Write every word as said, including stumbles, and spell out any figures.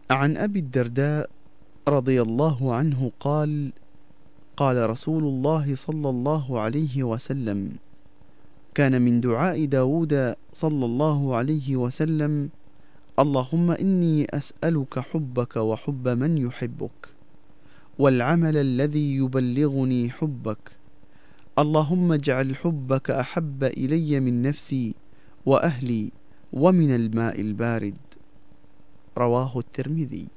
عن أبي الدرداء رضي الله عنه قال: قال رسول الله صلى الله عليه وسلم: كان من دعاء داود صلى الله عليه وسلم: اللهم إني أسألك حبك وحب من يحبك، والعمل الذي يبلغني حبك، اللهم اجعل حبك أحب إلي من نفسي وأهلي ومن الماء البارد. رواه الترمذي.